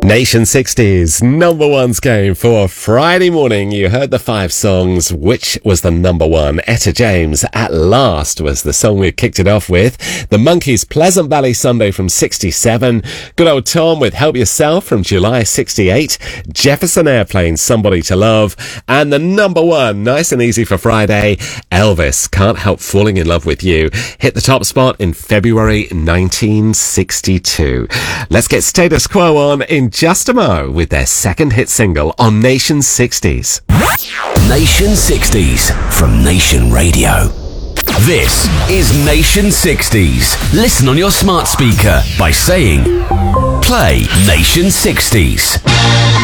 Nation 60s, number ones game for Friday morning. You heard the 5 songs. Which was the number one? Etta James, At Last, was the song we kicked it off with. The Monkees, Pleasant Valley Sunday from 67. Good Old Tom with Help Yourself from July 68. Jefferson Airplane, Somebody to Love. And the number one, nice and easy for Friday, Elvis, Can't Help Falling in Love with You. Hit the top spot in February 1962. Let's get Status Quo on in just a mo with their second hit single on Nation 60s. Nation 60s from Nation Radio. This is Nation 60s. Listen on your smart speaker by saying, play Nation 60s.